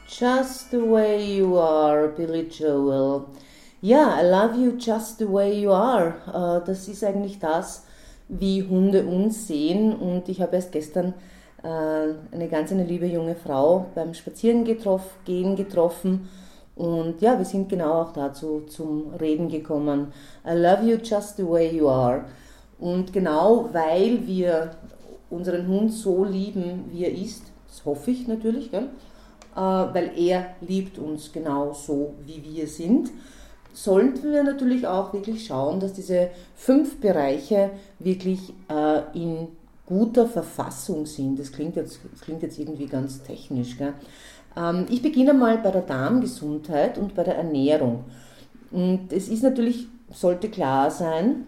Just the way you are, Billy Joel. Ja, I love you just the way you are. Das ist eigentlich das, wie Hunde uns sehen. Und ich habe erst gestern eine liebe junge Frau beim Spazierengehen getroffen. Und ja, wir sind genau auch dazu zum Reden gekommen. I love you just the way you are. Und genau weil wir unseren Hund so lieben, wie er ist, das hoffe ich natürlich, gell? Weil er liebt uns genau so, wie wir sind, sollten wir natürlich auch wirklich schauen, dass diese 5 Bereiche wirklich in guter Verfassung sind. Das klingt jetzt irgendwie ganz technisch. Gell? Ich beginne mal bei der Darmgesundheit und bei der Ernährung. Und es ist natürlich, sollte klar sein,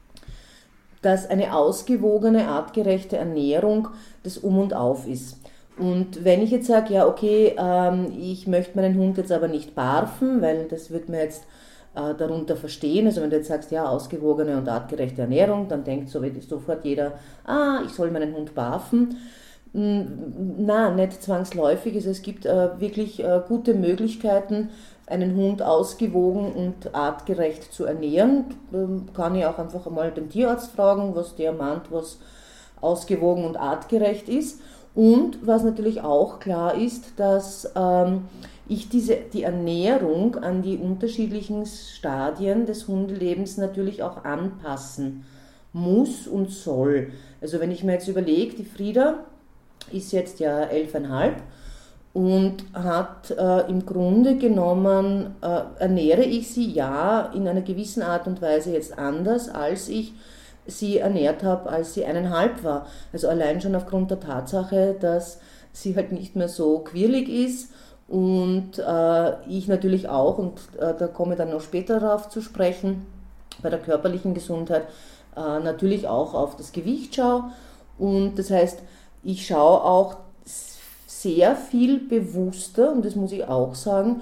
dass eine ausgewogene, artgerechte Ernährung das Um und Auf ist. Und wenn ich jetzt sage, ja okay, ich möchte meinen Hund jetzt aber nicht barfen, weil das wird mir jetzt darunter verstehen, also wenn du jetzt sagst, ja, ausgewogene und artgerechte Ernährung, dann denkt sofort jeder, ich soll meinen Hund barfen. Na, nicht zwangsläufig, also es gibt wirklich gute Möglichkeiten, einen Hund ausgewogen und artgerecht zu ernähren. Kann ich auch einfach mal den Tierarzt fragen, was der meint, was ausgewogen und artgerecht ist. Und was natürlich auch klar ist, dass ich die Ernährung an die unterschiedlichen Stadien des Hundelebens natürlich auch anpassen muss und soll. Also wenn ich mir jetzt überlege, die Frieda ist jetzt ja 11,5 und hat im Grunde genommen, ernähre ich sie ja in einer gewissen Art und Weise jetzt anders, als ich sie ernährt habe, als sie 1,5 war. Also allein schon aufgrund der Tatsache, dass sie halt nicht mehr so quirlig ist und ich natürlich auch, und da komme ich dann noch später darauf zu sprechen, bei der körperlichen Gesundheit natürlich auch auf das Gewicht schaue. Und das heißt, ich schaue auch sehr viel bewusster, und das muss ich auch sagen,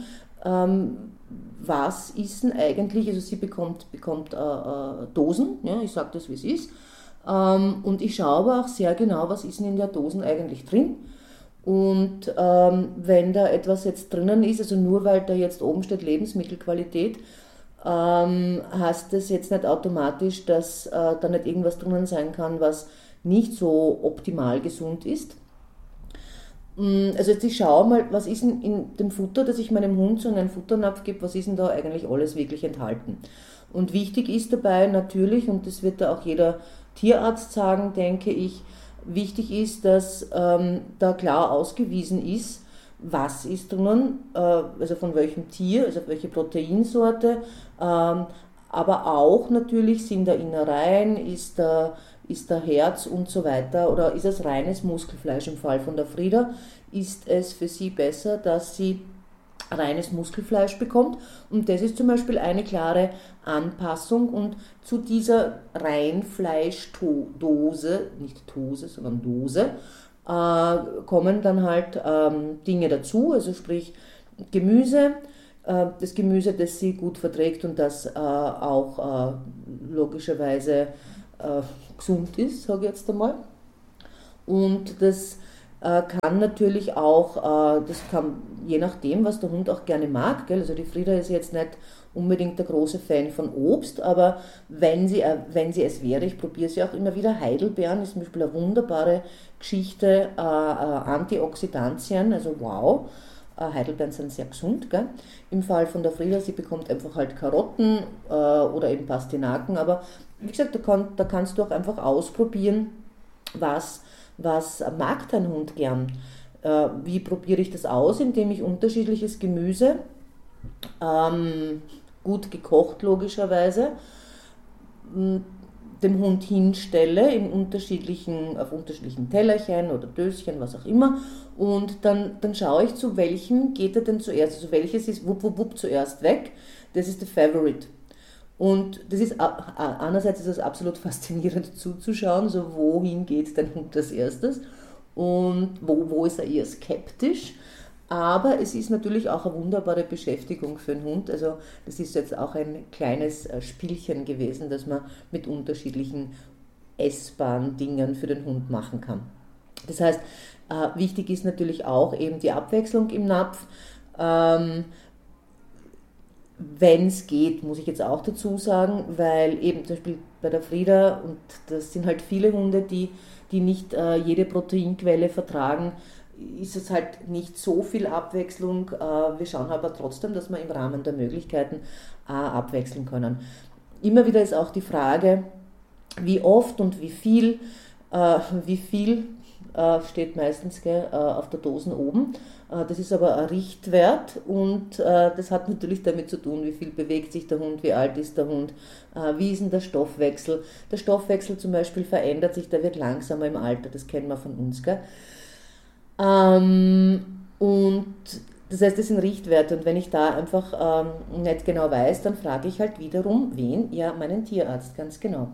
was ist denn eigentlich, also sie bekommt Dosen, ja, ich sage das wie es ist, und ich schaue aber auch sehr genau, was ist denn in der Dosen eigentlich drin. Und wenn da etwas jetzt drinnen ist, also nur weil da jetzt oben steht Lebensmittelqualität, heißt das jetzt nicht automatisch, dass da nicht irgendwas drinnen sein kann, was nicht so optimal gesund ist. Also jetzt ich schaue mal, was ist denn in dem Futter, das ich meinem Hund so in einen Futternapf gebe, was ist denn da eigentlich alles wirklich enthalten. Und wichtig ist dabei natürlich, und das wird da auch jeder Tierarzt sagen, denke ich, wichtig ist, dass da klar ausgewiesen ist, was ist drinnen, also von welchem Tier, also welche Proteinsorte, aber auch natürlich sind da Innereien, ist da Herz und so weiter, oder ist es reines Muskelfleisch? Im Fall von der Frieda ist es für sie besser, dass sie reines Muskelfleisch bekommt, und das ist zum Beispiel eine klare Anpassung. Und zu dieser Reinfleischdose, nicht Dose, sondern Dose, kommen dann halt Dinge dazu, also sprich Gemüse, das Gemüse, das sie gut verträgt und das auch logischerweise gesund ist, sage ich jetzt einmal. Und das kann natürlich auch, das kann je nachdem, was der Hund auch gerne mag, gell? Also die Frieda ist jetzt nicht unbedingt der große Fan von Obst, aber wenn sie es wäre, ich probiere sie auch immer wieder, Heidelbeeren ist zum Beispiel eine wunderbare Geschichte, Antioxidantien, also wow. Heidelbeeren sind sehr gesund, gell? Im Fall von der Frieda, sie bekommt einfach halt Karotten oder eben Pastinaken, aber wie gesagt, da kannst du auch einfach ausprobieren, was mag dein Hund gern. Wie probiere ich das aus? Indem ich unterschiedliches Gemüse, gut gekocht logischerweise, dem Hund hinstelle auf unterschiedlichen Tellerchen oder Döschen, was auch immer, und dann schaue ich, zu welchem geht er denn zuerst, also welches ist wupp zuerst weg, das ist der Favorite. Und das ist, einerseits ist es absolut faszinierend zuzuschauen, so wohin geht dein Hund als erstes und wo ist er eher skeptisch. Aber es ist natürlich auch eine wunderbare Beschäftigung für den Hund. Also das ist jetzt auch ein kleines Spielchen gewesen, das man mit unterschiedlichen essbaren Dingen für den Hund machen kann. Das heißt, wichtig ist natürlich auch eben die Abwechslung im Napf. Ähm, Wenn es geht, muss ich jetzt auch dazu sagen, weil eben zum Beispiel bei der Frieda, und das sind halt viele Hunde, die nicht jede Proteinquelle vertragen, ist es halt nicht so viel Abwechslung. Wir schauen aber trotzdem, dass wir im Rahmen der Möglichkeiten abwechseln können. Immer wieder ist auch die Frage, wie oft und wie viel steht meistens auf der Dosen oben. Das ist aber ein Richtwert und das hat natürlich damit zu tun, wie viel bewegt sich der Hund, wie alt ist der Hund, wie ist denn der Stoffwechsel. Der Stoffwechsel zum Beispiel verändert sich, der wird langsamer im Alter, das kennen wir von uns. Gell? Und das heißt, das sind Richtwerte und wenn ich da einfach nicht genau weiß, dann frage ich halt wiederum, wen? Ja, meinen Tierarzt, ganz genau.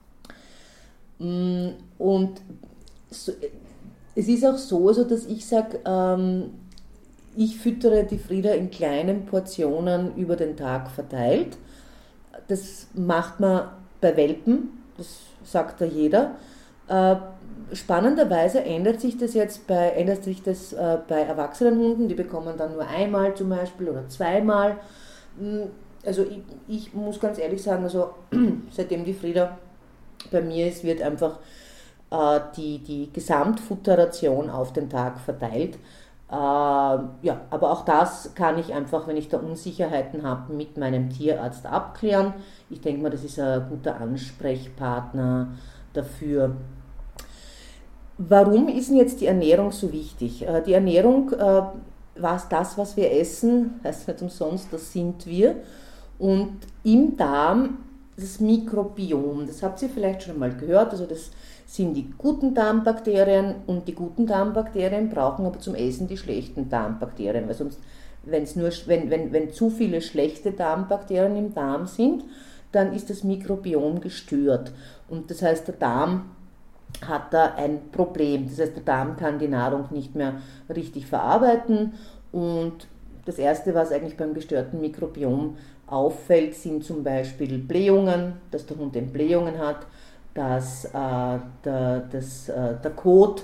Und so, es ist auch so, also dass ich sage, ich füttere die Frieda in kleinen Portionen über den Tag verteilt. Das macht man bei Welpen, das sagt da jeder. Äh, Spannenderweise ändert sich das bei erwachsenen Hunden, die bekommen dann nur einmal zum Beispiel oder zweimal. Also ich muss ganz ehrlich sagen, also seitdem die Frieda bei mir ist, wird einfach die Gesamtfutterration auf den Tag verteilt. Ja, aber auch das kann ich einfach, wenn ich da Unsicherheiten habe, mit meinem Tierarzt abklären. Ich denke mal, das ist ein guter Ansprechpartner dafür. Warum ist denn jetzt die Ernährung so wichtig? Die Ernährung, was wir essen, heißt nicht umsonst, das sind wir. Und im Darm das Mikrobiom, das habt ihr vielleicht schon einmal gehört, also das sind die guten Darmbakterien und die guten Darmbakterien brauchen aber zum Essen die schlechten Darmbakterien, weil sonst, wenn zu viele schlechte Darmbakterien im Darm sind, dann ist das Mikrobiom gestört und das heißt, der Darm hat da ein Problem, das heißt, der Darm kann die Nahrung nicht mehr richtig verarbeiten und das Erste, was eigentlich beim gestörten Mikrobiom auffällt, sind zum Beispiel Blähungen, dass der Hund Blähungen hat, dass der Kot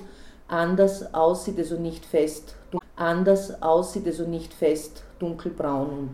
anders aussieht, also nicht fest, dunkelbraun